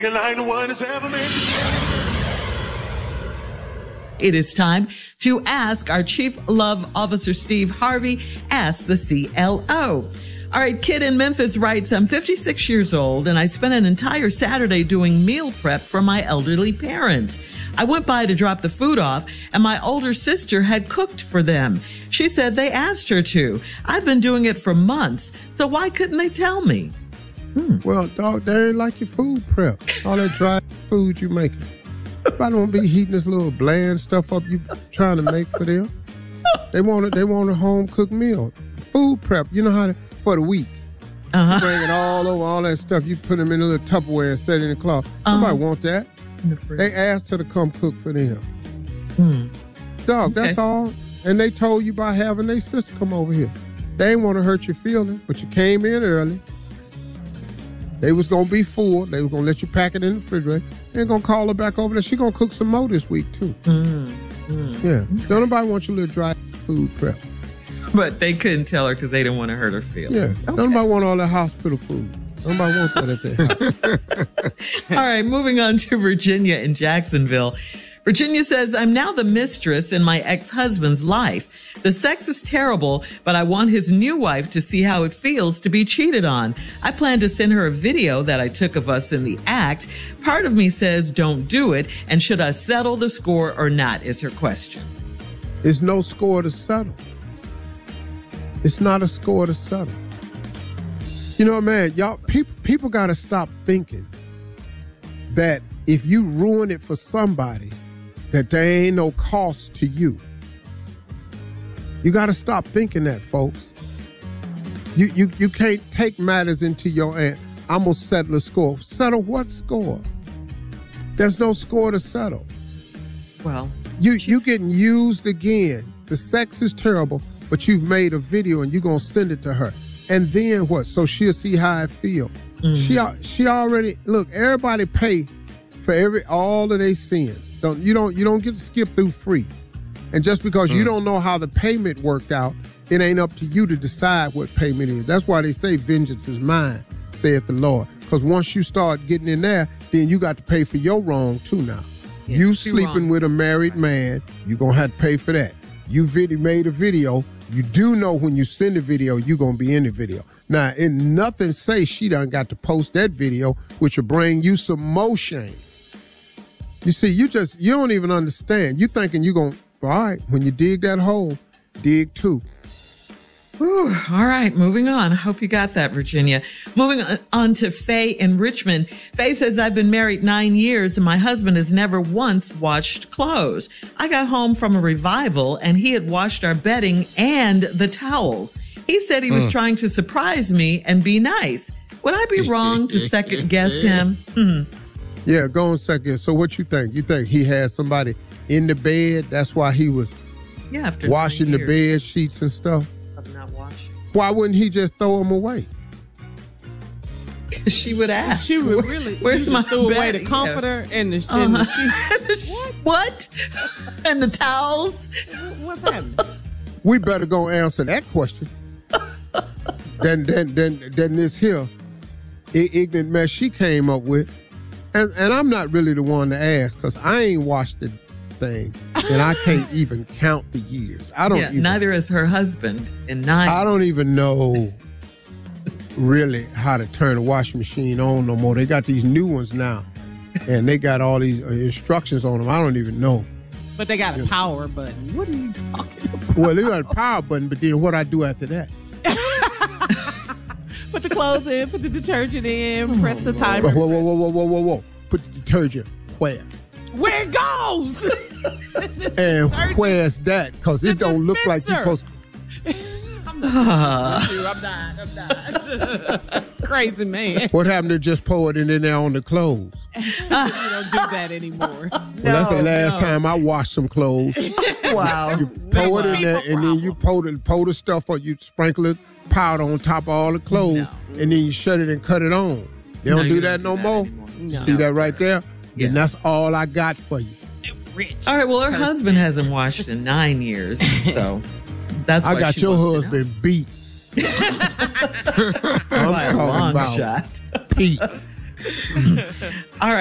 It is time to ask our Chief Love Officer, Steve Harvey, Ask the CLO. All right, Kid in Memphis writes, I'm 56 years old and I spent an entire Saturday doing meal prep for my elderly parents. I went by to drop the food off and my older sister had cooked for them. She said they asked her to. I've been doing it for months, so why couldn't they tell me? Well, dog, they ain't like your food prep. All that dry food you making. I don't want to be heating this little bland stuff up you trying to make for them. They want a home cooked meal. Food prep, you know how to, for the week. You bring it all over, all that stuff. You put them in a little Tupperware and set it in the cloth. Nobody want that. They asked her to come cook for them. Dog, that's all. And they told you about having their sister come over here. They ain't want to hurt your feelings, but you came in early. They was going to be full. They was going to let you pack it in the refrigerator. They're going to call her back over there. She going to cook some more this week, too. Yeah. Don't nobody want your little dry food prep. But they couldn't tell her because they didn't want to hurt her feelings. Yeah. Don't nobody want all that hospital food. Nobody want that at their house. All right, moving on to Virginia in Jacksonville. Virginia says, I'm now the mistress in my ex-husband's life. The sex is terrible, but I want his new wife to see how it feels to be cheated on. I plan to send her a video that I took of us in the act. Part of me says don't do it, and should I settle the score or not is her question. There's no score to settle. It's not a score to settle. You know, man, y'all, people got to stop thinking that if you ruin it for somebody, that there ain't no cost to you. You got to stop thinking that, folks. You can't take matters into your hand. I'm going to settle a score. Settle what score? There's no score to settle. Well, you getting used again. The sex is terrible, but you've made a video and you're going to send it to her. And then what? So she'll see how it feels. She already, look, everybody pay for all of their sins. You don't get to skip through free. And just because you don't know how the payment worked out, it ain't up to you to decide what payment is. That's why they say vengeance is mine, saith the Lord. Because once you start getting in there, then you got to pay for your wrong too now. Yes, you sleeping with a married man, you're going to have to pay for that. You made a video, you do know when you send the video, you're going to be in the video. Now, nothing say she done got to post that video, which will bring you some more shame. You see, you don't even understand. You thinking you going, all right, when you dig that hole, dig two. Whew, all right, moving on. I hope you got that, Virginia. Moving on to Faye in Richmond. Faye says, I've been married 9 years and my husband has never once washed clothes. I got home from a revival and he had washed our bedding and the towels. He said he was trying to surprise me and be nice. Would I be wrong to second guess him? Yeah, go on second. So what you think? You think he had somebody in the bed? That's why he was washing the bed sheets and stuff? Of not washing. Why wouldn't he just throw them away? She would ask. She would really. Where's my threw bed? away the comforter and the sheets. What? And the towels? What's happening? We better go answer that question. than this here ignorant mess she came up with. And I'm not really the one to ask because I ain't washed the thing and I can't even count the years. I don't. Neither is her husband in 9 years. I don't even know really how to turn a washing machine on no more. They got these new ones now, and they got all these instructions on them. I don't even know. But they got a power button. What are you talking about? Well, they got a power button, but then what I do after that? Put the clothes in, put the detergent in, press the timer. Whoa. Put the detergent where? Where it goes! And where's that? Because it don't look like you're supposed to. I'm not. Crazy man. What happened to just pour it in there on the clothes? You don't do that anymore. Well, that's the last time I washed some clothes. Wow. You pour it in there, and then you pour the stuff, or you sprinkle it, powder on top of all the clothes, and then you shut it and cut it on. They don't do that no more. No. See that right there? Yeah. And that's all I got for you. Rich. All right, well, her husband hasn't washed in 9 years, so that's why I got your husband beat. I'm talking about shot. Pete. All right.